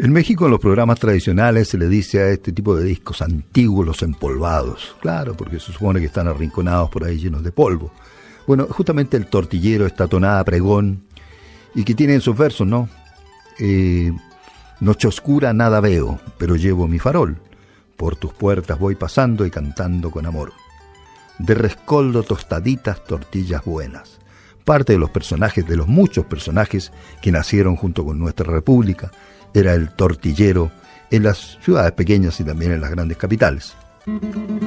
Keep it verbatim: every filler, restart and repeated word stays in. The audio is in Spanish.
En México, en los programas tradicionales, se le dice a este tipo de discos antiguos los empolvados. Claro, porque se supone que están arrinconados por ahí llenos de polvo. Bueno, justamente el tortillero, esta tonada pregón, y que tiene en sus versos, ¿no? Eh, noche oscura nada veo, pero llevo mi farol. Por tus puertas voy pasando y cantando con amor. De rescoldo tostaditas, tortillas buenas. Parte de los personajes, de los muchos personajes que nacieron junto con nuestra república, era el tortillero en las ciudades pequeñas y también en las grandes capitales.